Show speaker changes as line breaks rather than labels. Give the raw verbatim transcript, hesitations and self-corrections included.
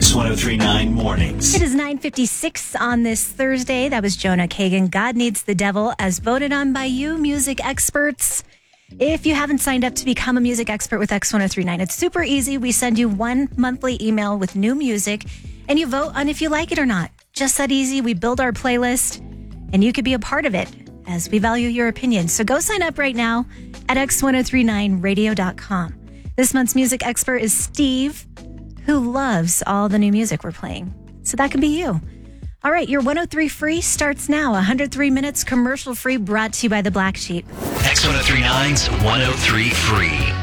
X ten thirty-nine Mornings.
It is nine fifty-six on this Thursday. That was Jonah Kagan. God Needs the Devil, as voted on by you, music experts. If you haven't signed up to become a music expert with X ten thirty-nine, it's super easy. We send you one monthly email with new music, and you vote on if you like it or not. Just that easy. We build our playlist, and you could be a part of it, as we value your opinion. So go sign up right now at x ten thirty-nine radio dot com. This month's music expert is Steve, who loves all the new music we're playing. So that could be you. All right, your one oh three Free starts now. one hundred three minutes commercial free, brought to you by The Black Sheep.
X ten thirty-nine's one oh three Free.